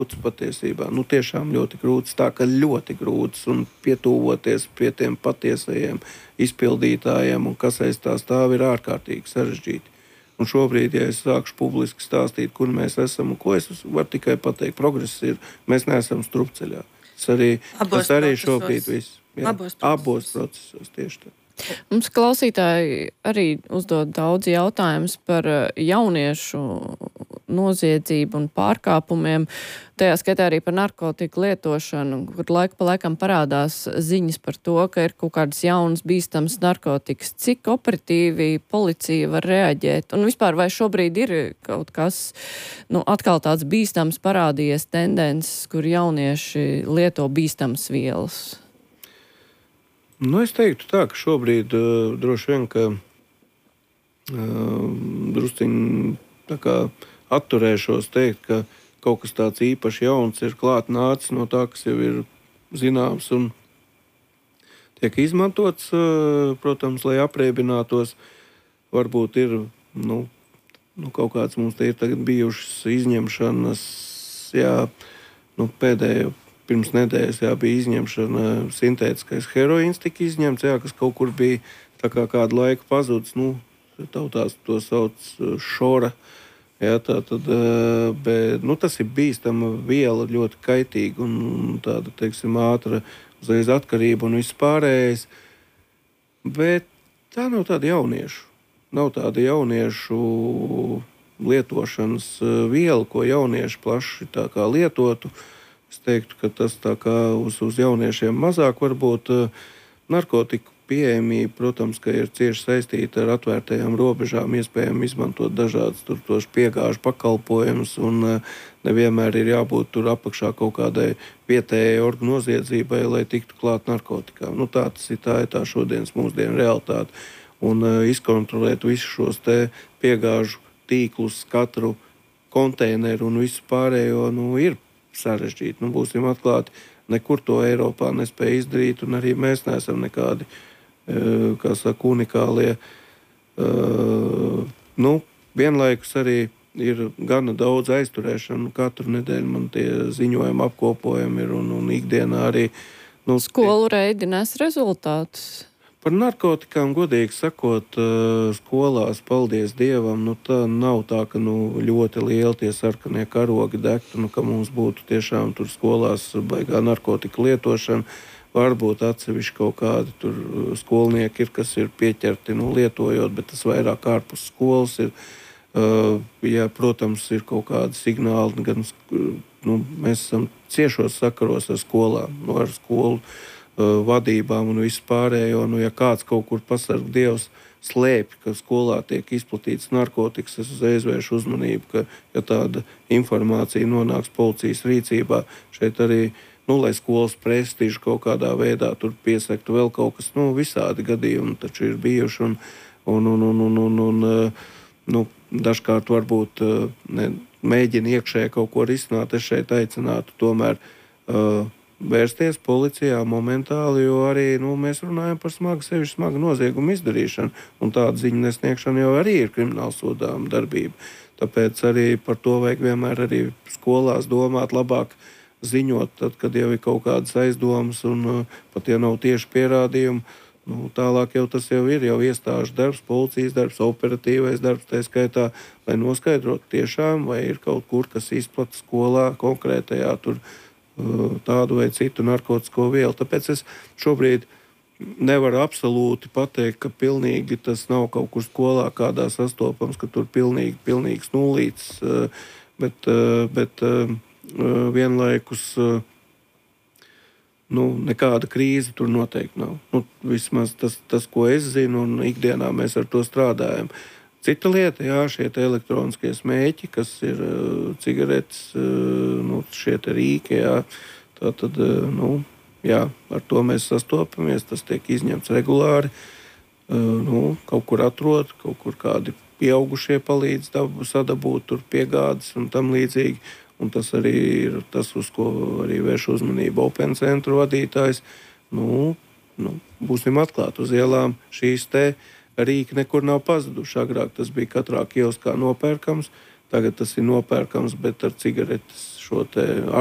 grūts patiesībā. Tiešām ļoti grūts, tā ka ļoti grūts un pietuvoties pie tiem patiesajiem izpildītājiem un kas aiz tā stāv ir ārkārtīgi sarežģīti. Un šobrīd, ja es sākšu publiski stāstīt, kur mēs esam un ko es varu tikai pateikt, progress ir, mēs neesam strupceļā. Tas arī šobrīd viss. Abos procesos tieši tā. Mums klausītāji arī uzdod daudz jautājumus par jauniešu noziedzību un pārkāpumiem, tajā skaitā arī par narkotiku lietošanu, kur laiku pa laikam parādās ziņas par to, ka ir kaut kādas jaunas bīstamas narkotikas. Cik operatīvi policija var reaģēt? Un vispār vai šobrīd ir kaut kas, atkal tāds bīstams parādījies tendences, kur jaunieši lieto bīstamas vielas? Es teiktu tā, ka šobrīd droši vien, ka drusciņi tā kā atturēšos teikt, ka kaut kas tāds īpaši jauns ir klāt nācis no tā, kas jau ir zināms un tiek izmantots, protams, lai apreibinātos. Varbūt ir, kaut kāds mums te ir tagad bijušas izņemšanas, pēdējo pirms nedēļas bija izņemšana, sintētiskais heroīns tika izņemts, kas kaut kur bija tā kā kādu laiku pazudis, tautās to sauc šora. Bet tas ir bīstama viela, ļoti kaitīga un tāda, teiksim, ātra uzreiz atkarība un viss pārējais. Bet tā nav tāda jauniešu. Nav tāda jauniešu lietošanas viela, ko jaunieši plaši tā kā lietotu. Es teiktu, ka tas tā kā uz jauniešiem mazāk varbūt narkotiku pieejamība, protams, ka ir cieši saistīta ar atvērtajām robežām, iespējami izmantot dažādas tos piegāžu pakalpojumus un nevienmēr ir jābūt tur apakšā kaut kādai vietējai orgu noziedzībai, lai tiktu klāt narkotikām. Tā ir tā šodienas mūsdienu realitāte. Un izkontrolēt visus šos te piegāžu tīklus, katru konteineru un visu pārējo, ir sarežģīti. Būsim atklāti, nekur to Eiropā nespēja izdarīt, un arī mēs neesam nekādi, unikālie. Vienlaikus arī ir gana daudz aizturēšanu. Katru nedēļu man tie ziņojumi apkopojumi ir, un ikdienā arī. Skolu reidi nes rezultātus. Par narkotikām, godīgi sakot, skolās, paldies Dievam, tā nav tā, ka ļoti lieli tie sarkanie karogi degtu, ka mums būtu tiešām tur skolās baigā narkotika lietošana. Varbūt atsevišķi kaut kādi tur skolnieki ir, kas ir pieķerti lietojot, bet tas vairāk ārpus skolas ir. Protams, ir kaut kādi signāli, gan mēs esam ciešos sakaros ar skolām, ar skolu vadībām un visu pārējo. Ja kāds kaut kur pasarg Dievs slēpj, ka skolā tiek izplatīts narkotikas, es uzreiz vēršu uzmanību, ka, ja tāda informācija nonāks policijas rīcībā, šeit arī, lai skolas prestižu kaut kādā veidā tur piesaktu vēl kaut kas, visādi gadījumi taču ir bijuši un dažkārt varbūt mēģina iekšēji kaut ko risināt. Es šeit aicinātu tomēr vērsties policijā momentāli, jo arī mēs runājam par sevišķi smagu noziegumu izdarīšanu, un tāda ziņu nesniegšana jau arī ir krimināla sodāma darbība. Tāpēc arī par to vajag vienmēr arī skolās domāt, labāk ziņot, tad, kad jau ir kaut kādas aizdomas, un pat ja nav tieši pierādījumi, tālāk jau tas jau ir iestāžu darbs, policijas darbs, operatīvais darbs, tā skaitā, lai noskaidrotu tiešām, vai ir kaut kur, kas izplata skolā konkrētajā tur tādu vai citu narkotisko vielu. Tāpēc es šobrīd nevaru absolūti pateikt, ka pilnīgi tas nav kaut kur skolā kādā sastopams, ka tur pilnīgs nulīts, bet vienlaikus nekāda krīze tur noteikti nav. Vismaz tas, ko es zinu, un ikdienā mēs ar to strādājam. Cita lieta, šie elektroniskie smēķi, kas ir cigaretes, šie rīki, tātad, ar to mēs sastopamies, tas tiek izņemts regulāri, kaut kur atrod, kaut kur kādi pieaugušie palīdz sadabūt tur piegādes un tam līdzīgi, un tas arī ir tas, uz ko arī vērš uzmanību Open centru vadītājs. Būsim atklāti, uz ielām šīs rīki nekur nav pazuduši. Agrāk tas bija katrā kioskā nopērkams, tagad tas ir nopērkams, bet ar cigaretes šo te